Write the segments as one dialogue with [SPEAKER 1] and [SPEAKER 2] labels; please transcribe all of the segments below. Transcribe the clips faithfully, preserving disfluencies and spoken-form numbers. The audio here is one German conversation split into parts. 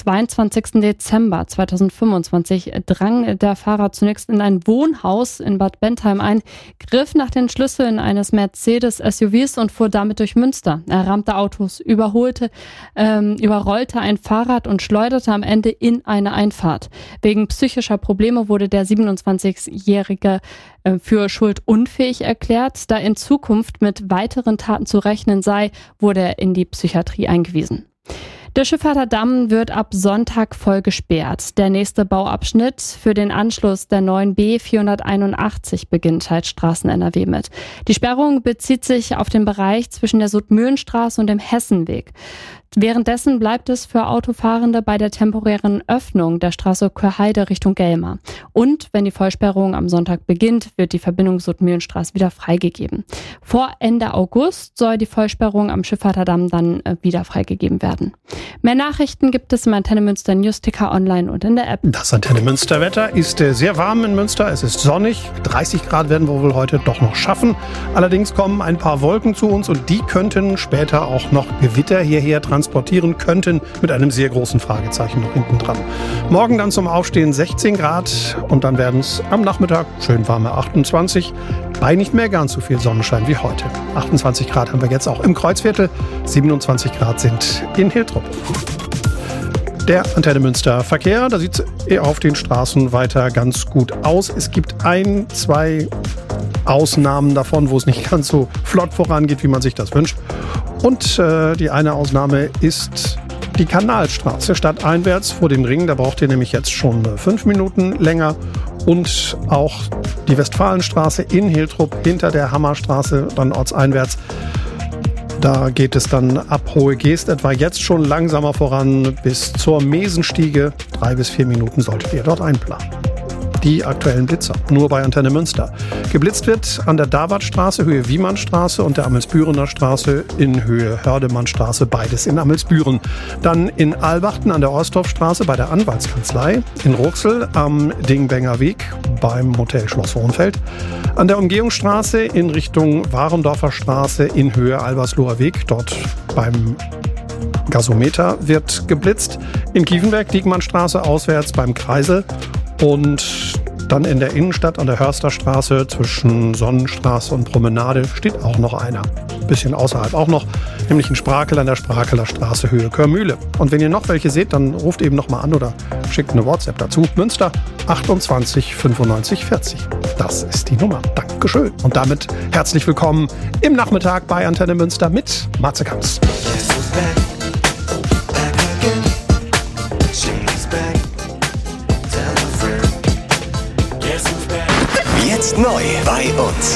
[SPEAKER 1] zweiundzwanzigsten Dezember zweitausendfünfundzwanzig drang der Fahrer zunächst in ein Wohnhaus in Bad Bentheim ein, griff nach den Schlüsseln eines Mercedes-S U Vs und fuhr damit durch Münster. Er rammte Autos, überholte, ähm, überrollte ein Fahrrad und schleuderte am Ende in eine Einfahrt. Wegen psychischer Probleme wurde der siebenundzwanzigjährige äh, für schuldunfähig erklärt. Da in Zukunft mit weiteren Taten zu rechnen sei, wurde er in die Psychiatrie eingewiesen. Der Schifferter Damm wird ab Sonntag voll gesperrt. Der nächste Bauabschnitt für den Anschluss der neuen B vierhunderteinundachtzig beginnt, teilt Straßen N R W mit. Die Sperrung bezieht sich auf den Bereich zwischen der Sudmühlenstraße und dem Hessenweg. Währenddessen bleibt es für Autofahrende bei der temporären Öffnung der Straße Körheide Richtung Gelmar. Und wenn die Vollsperrung am Sonntag beginnt, wird die Verbindung Sudmühlenstraße wieder freigegeben. Vor Ende August soll die Vollsperrung am Schifferter Damm dann wieder freigegeben werden. Mehr Nachrichten gibt es im Antenne Münster Newsticker online und in der App.
[SPEAKER 2] Das Antenne Münster Wetter ist sehr warm in Münster. Es ist sonnig. dreißig Grad werden wir wohl heute doch noch schaffen. Allerdings kommen ein paar Wolken zu uns und die könnten später auch noch Gewitter hierher transportieren. transportieren könnten, mit einem sehr großen Fragezeichen noch hinten dran. Morgen dann zum Aufstehen sechzehn Grad und dann werden es am Nachmittag schön warme achtundzwanzig, bei nicht mehr ganz so viel Sonnenschein wie heute. achtundzwanzig Grad haben wir jetzt auch im Kreuzviertel, siebenundzwanzig Grad sind in Hiltrup. Der Antenne Münster Verkehr, da sieht es auf den Straßen weiter ganz gut aus. Es gibt ein, zwei Ausnahmen davon, wo es nicht ganz so flott vorangeht, wie man sich das wünscht. Und äh, die eine Ausnahme ist die Kanalstraße stadteinwärts vor dem Ring. Da braucht ihr nämlich jetzt schon äh, fünf Minuten länger. Und auch die Westfalenstraße in Hiltrup hinter der Hammerstraße, dann ortseinwärts. Da geht es dann ab Hohe Geest etwa jetzt schon langsamer voran bis zur Mesenstiege. Drei bis vier Minuten solltet ihr dort einplanen. Die aktuellen Blitzer, nur bei Antenne Münster. Geblitzt wird an der Davartstraße, Höhe Wiemannstraße und der Amelsbürener Straße in Höhe Hördemannstraße, beides in Amelsbüren. Dann in Albachten an der Orstorfstraße bei der Anwaltskanzlei, in Ruxel am Dingbenger Weg beim Hotel Schloss Hohenfeld, an der Umgehungsstraße in Richtung Warendorfer Straße in Höhe Albersloher Weg, dort beim Gasometer wird geblitzt, in Kiefenberg Diekmannstraße auswärts beim Kreisel. Und dann in der Innenstadt an der Hörsterstraße zwischen Sonnenstraße und Promenade steht auch noch einer. Bisschen außerhalb auch noch, nämlich in Sprakel an der Sprakeler Straße Höhe Körmühle. Und wenn ihr noch welche seht, dann ruft eben noch mal an oder schickt eine WhatsApp dazu. Münster achtundzwanzig fünfundneunzig vierzig. Das ist die Nummer. Dankeschön. Und damit herzlich willkommen im Nachmittag bei Antenne Münster mit Matze Kamps.
[SPEAKER 3] Jetzt neu bei uns.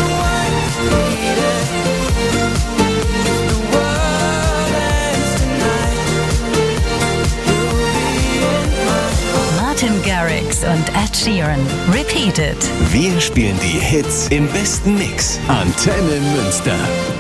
[SPEAKER 4] Martin Garrix und Ed Sheeran. Repeated.
[SPEAKER 3] Wir spielen die Hits im besten Mix. Antenne Münster.